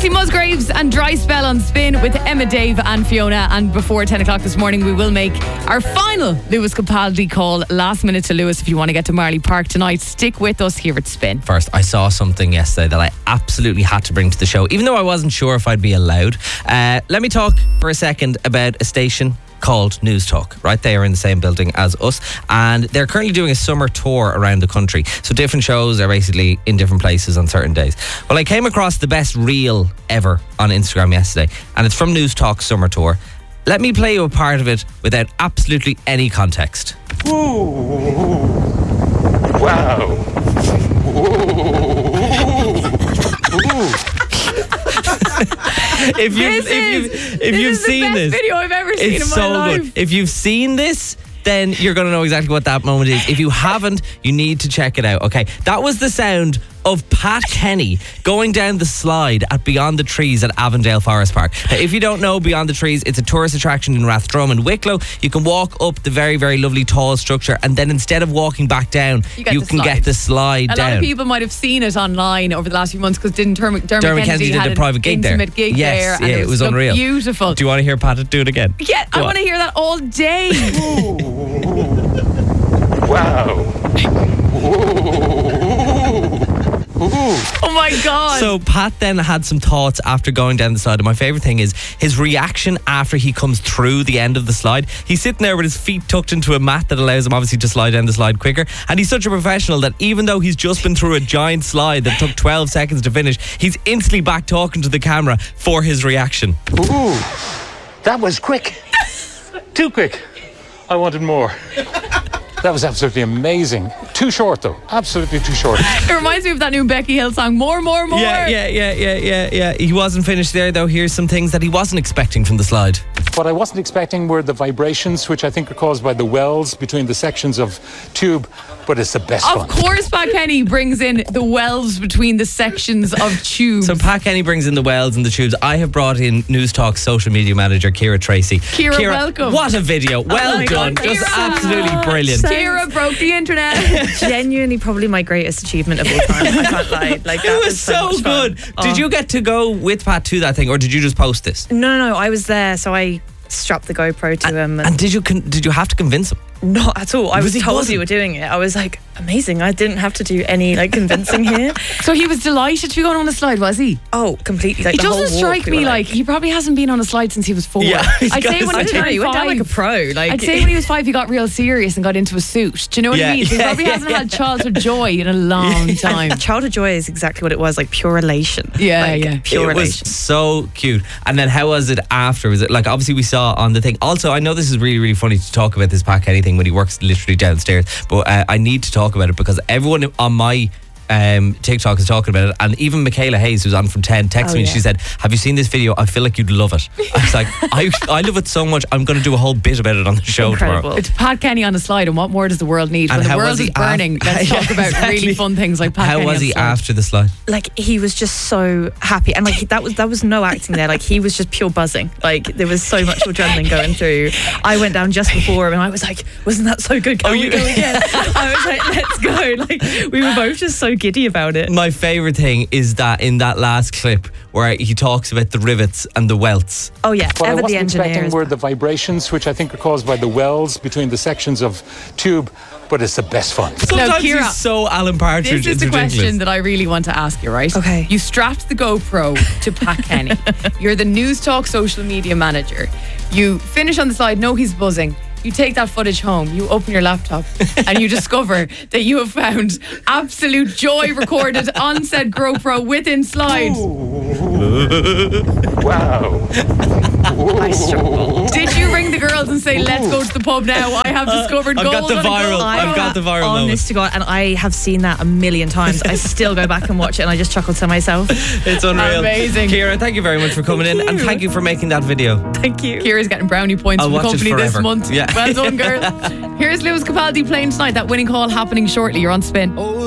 Casey Musgraves and Dry Spell on Spin with Emma, Dave and Fiona. And before 10 o'clock this morning, we will make our final Lewis Capaldi call. Last minute to Lewis if you want to get to Marley Park tonight. Stick with us here at Spin. First, I saw something yesterday that I absolutely had to bring to the show, even though I wasn't sure if I'd be allowed. Let me talk for a second about a station called News Talk, right? They are in the same building as us, and they're currently doing a summer tour around the country. So different shows are basically in different places on certain days. Well, I came across the best reel ever on Instagram yesterday, and it's from News Talk summer tour. Let me play you a part of it without absolutely any context. Ooh. Wow. Ooh. If you've seen this, video I've ever seen in my life. Good. If you've seen this, then you're going to know exactly what that moment is. If you haven't, you need to check it out. Okay, that was the sound of Pat Kenny going down the slide at Beyond the Trees at Avondale Forest Park. Now, if you don't know Beyond the Trees, it's a tourist attraction in Rathdrum and Wicklow. You can walk up the very, very lovely tall structure, and then instead of walking back down, you can get the slide down. A lot of people might have seen it online over the last few months because Dermot Kennedy had a private gig there. Yes, there, and it was unreal. Beautiful. Do you want to hear Pat do it again? Yeah, I want to hear that all day. Wow. Oh my God. So Pat then had some thoughts after going down the slide, and my favourite thing is his reaction after he comes through the end of the slide. He's sitting there with his feet tucked into a mat that allows him obviously to slide down the slide quicker, and he's such a professional that even though he's just been through a giant slide that took 12 seconds to finish, he's instantly back talking to the camera for his reaction. Ooh, that was quick. Too quick. I wanted more. That was absolutely amazing. Too short, though. Absolutely too short. It reminds me of that new Becky Hill song, More. Yeah. He wasn't finished there, though. Here's some things that he wasn't expecting from the slide. What I wasn't expecting were the vibrations, which I think are caused by the wells between the sections of tube, but it's the best fun. Of course, Pat Kenny brings in the wells between the sections of tubes. So Pat Kenny brings in the wells and the tubes. I have brought in News Talk's social media manager, Kira Tracy. Kira, welcome. What a video. Well done. God, just absolutely brilliant. Kira broke the internet. Genuinely probably my greatest achievement of all time. I can't lie. It was so good. Did you get to go with Pat to that thing, or did you just post this? No, I was there, so I strapped the GoPro to him. And did you have to convince him? Not at all. I was told you were doing it. I was like, amazing. I didn't have to do any convincing here. So he was delighted to be going on a slide, was he? Oh, completely. It doesn't strike me like he probably hasn't been on a slide since he was 4. Yeah, I'd say when he went down like a pro. I'd say when he was 5, he got real serious and got into a suit. Do you know what I mean? So he probably hasn't had childhood joy in a long time. Childhood joy is exactly what it was, like pure elation. Yeah. Pure it elation. Was so cute. And then how was it after? Was it like, obviously we saw on the thing. Also, I know this is really, really funny to talk about this Pat Kenny thing when he works literally downstairs, but I need to talk about it because everyone on my TikTok is talking about it, and even Michaela Hayes, who's on from 10, texted me and she said, have you seen this video? I feel like you'd love it. I was like, I love it so much, I'm going to do a whole bit about it on the show tomorrow. It's Pat Kenny on a slide, and what more does the world need? When the world is burning, let's talk about really fun things like Pat Kenny. How was he after the slide? Like, he was just so happy, and that was no acting there. Like, he was just pure buzzing. Like, there was so much adrenaline going through. I went down just before him and I was like, wasn't that so good? Can we go again? I was like, let's go. Like, we were both just so giddy about it. My favourite thing is that in that last clip where he talks about the rivets and the welts. Oh yeah, what I wasn't expecting were the vibrations, which I think are caused by the wells between the sections of tube, but it's the best fun. Sometimes Kira, he's so Alan Partridge. This is the question that I really want to ask you, right? Okay. You strapped the GoPro to Pat Kenny. You're the News Talk social media manager. You finish on the slide, know he's buzzing. You take that footage home, you open your laptop, and you discover that you have found absolute joy recorded on said GoPro within slides. Wow. I struggle. Did you ring the girls and say, let's go to the pub now? I have discovered gold. I've got the viral moment. Honest to God, and I have seen that a million times. I still go back and watch it and I just chuckle to myself. It's unreal. Amazing. Kira, thank you very much for coming in, and thank you for making that video. Thank you. Kira's getting brownie points I'll from the watch it company this forever. month. Yeah. Well done, girl. Here's Lewis Capaldi playing tonight. That winning call happening shortly. You're on Spin.